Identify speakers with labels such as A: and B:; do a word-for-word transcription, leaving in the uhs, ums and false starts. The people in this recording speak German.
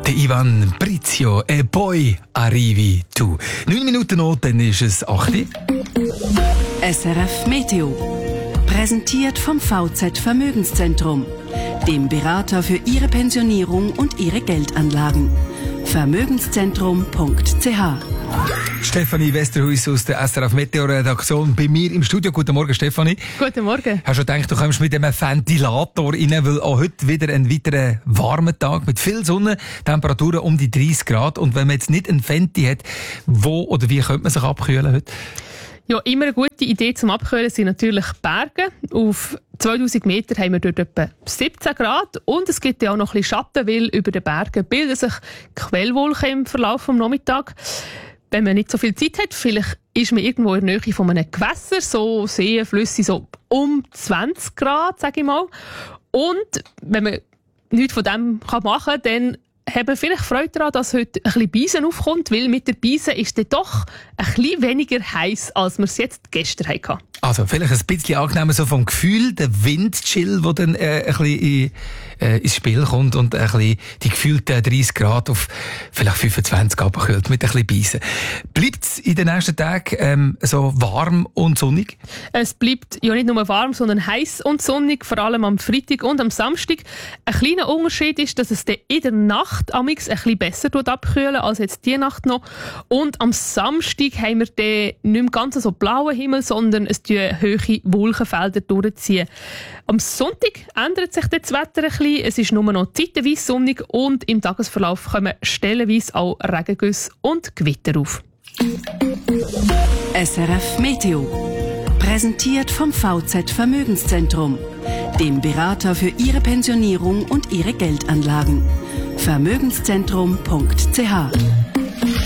A: Der Ivan Brizio e poi arrivi tu. Neun Minuten noch, dann ist es acht.
B: S R F Meteo. Präsentiert vom V Z Vermögenszentrum, dem Berater für Ihre Pensionierung und Ihre Geldanlagen. Vermögenszentrum punkt c h.
A: Stefanie Westerhuis aus der S R F Meteo Redaktion bei mir im Studio. Guten Morgen, Stefanie.
C: Guten Morgen.
A: Hast du gedacht, du kommst mit einem Ventilator rein, weil auch heute wieder ein weiterer warmer Tag mit viel Sonne, Temperaturen um die dreißig Grad. Und wenn man jetzt nicht einen Fenty hat, wo oder wie könnte man sich abkühlen heute?
C: Ja, immer eine gute Idee zum Abkühlen sind natürlich Berge. Auf zweitausend Meter haben wir dort etwa siebzehn Grad und es gibt ja auch noch ein bisschen Schatten, weil über den Bergen bilden sich Quellwolken im Verlauf des Nachmittags. Wenn man nicht so viel Zeit hat, vielleicht ist man irgendwo in der Nähe von einem Gewässer, so Seen, Flüsse, so um zwanzig Grad, sage ich mal. Und wenn man nichts von dem machen kann, dann haben wir vielleicht Freude daran, dass heute ein bisschen Beisen aufkommt, weil mit der Beisen ist es doch ein bisschen weniger heiß, als wir es jetzt gestern hatten.
A: Also vielleicht ein bisschen angenehmer so vom Gefühl, der Windchill, der dann äh, ein bisschen in, äh, ins Spiel kommt und ein bisschen die gefühlten dreißig Grad auf vielleicht fünfundzwanzig abkühlt mit ein bisschen Beisen. Bleibt es in den nächsten Tagen ähm, so warm und sonnig?
C: Es bleibt ja nicht nur warm, sondern heiß und sonnig, vor allem am Freitag und am Samstag. Ein kleiner Unterschied ist, dass es in der Nacht amix ein bisschen besser abkühlen als jetzt die Nacht noch. Und am Samstag haben wir dann nicht mehr ganz so blauen Himmel, sondern es die hohe Wolkenfelder durchziehen. Am Sonntag ändert sich das Wetter ein bisschen. Es ist nur noch zeitweise sonnig und im Tagesverlauf kommen stellenweise auch Regengüsse und Gewitter auf.
B: S R F Meteo. Präsentiert vom V Z Vermögenszentrum, dem Berater für Ihre Pensionierung und Ihre Geldanlagen. Vermögenszentrum punkt c h.